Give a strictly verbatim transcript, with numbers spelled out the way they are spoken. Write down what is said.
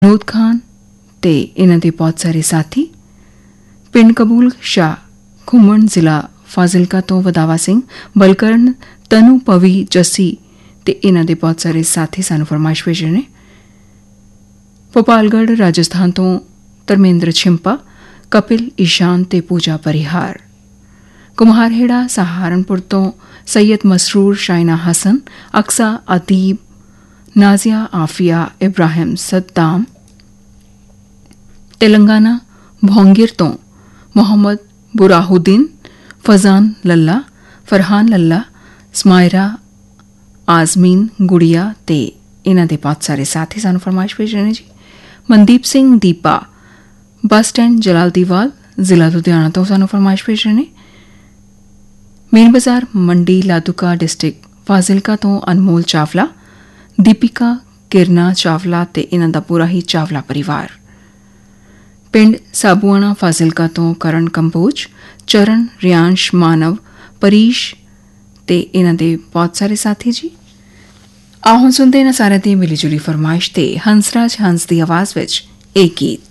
ਵਿਨੋਦ ਖਾਨ ਤੇ ਇਹਨਾਂ ਦੇ ਬਹੁਤ ਸਾਰੇ ਸਾਥੀ। ਪਿੰਡ ਕਬੂਲ ਸ਼ਾਹ ਘੁੰਮਣ ਜ਼ਿਲ੍ਹਾ ਫਾਜ਼ਿਲਕਾ ਤੋਂ ਵਧਾਵਾ ਸਿੰਘ, ਬਲਕਰਨ, ਤਨੂ, ਪਵੀ, ਜੱਸੀ ਤੇ ਇਹਨਾਂ ਦੇ ਬਹੁਤ ਸਾਰੇ ਸਾਥੀ ਸਾਨੂੰ ਫਰਮਾਇਸ਼ ਭੇਜ ਰਹੇ ਨੇ। ਭੋਪਾਲਗੜ੍ਹ ਰਾਜਸਥਾਨ ਤੋਂ ਧਰਮੇਂਦਰ ਛਿੰਪਾ, ਕਪਿਲ, ਈਸ਼ਾਨ ਤੇ ਪੂਜਾ ਪਰਿਹਾਰ। ਕੁਮਹਾਰਹੇੜਾ ਸਹਾਰਨਪੁਰ ਤੋਂ ਸੈयद ਮਸਰੂਰ, ਸ਼ਾਇਨਾ ਹਸਨ, ਅਕਸਾ, ਅਦੀਬ, ਨਾਜ਼ੀਆ, ਆਫੀਆ, ਇਬਰਾਹਿਮ, ਸੱਦਾਮ। ਤੇਲੰਗਾਨਾ ਭੋਂਗਿਰ ਤੋਂ ਮੁਹੰਮਦ ਬੁਰਾਹੁਦੀਨ, ਫਜ਼ਾਨ ਲੱਲਾ, ਫਰਹਾਨ ਲੱਲਾ, ਸਮਾਇਰਾ, ਆਜ਼ਮੀਨ, ਗੁੜੀਆ ਤੇ ਇਹਨਾਂ ਦੇ ਬਹੁਤ ਸਾਰੇ ਸਾਥੀ ਸਾਨੂੰ ਫਰਮਾਇਸ਼ ਭੇਜ ਰਹੇ ਨੇ ਜੀ। ਮਨਦੀਪ ਸਿੰਘ, ਦੀਪਾ, ਬੱਸ ਸਟੈਂਡ ਜਲਾਲਦੀਵਾਲ, ਜ਼ਿਲ੍ਹਾ ਲੁਧਿਆਣਾ ਤੋਂ ਸਾਨੂੰ ਫਰਮਾਇਸ਼ ਭੇਜ ਰਹੇ ਨੇ। ਮੇਨ ਬਾਜ਼ਾਰ ਮੰਡੀ ਲਾਦੂਕਾ, ਡਿਸਟ੍ਰਿਕਟ ਫਾਜ਼ਿਲਕਾ ਤੋਂ ਅਨਮੋਲ ਚਾਵਲਾ, ਦੀਪਿਕਾ, ਕਿਰਨਾ ਚਾਵਲਾ ਤੇ ਇਹਨਾਂ ਦਾ ਪੂਰਾ ਹੀ ਚਾਵਲਾ ਪਰਿਵਾਰ। ਪਿੰਡ ਸਾਬੂਆਣਾ ਫਾਜ਼ਿਲਕਾ ਤੋਂ ਕਰਨ ਕੰਬੋਜ, ਚਰਨ, ਰਿਆਂਸ਼, ਮਾਨਵ, ਪਰੀਸ਼ ਤੇ ਇਹਨਾਂ ਦੇ ਬਹੁਤ ਸਾਰੇ ਸਾਥੀ ਜੀ। ਆਓ ਹੁਣ ਸੁਣਦੇ ਇਹਨਾਂ ਸਾਰਿਆਂ ਦੀ ਮਿਲੀ ਜੁਲੀ ਫਰਮਾਇਸ਼ ਤੇ ਹੰਸਰਾਜ ਹੰਸ ਦੀ ਆਵਾਜ਼ ਵਿੱਚ ਇਹ ਗੀਤ।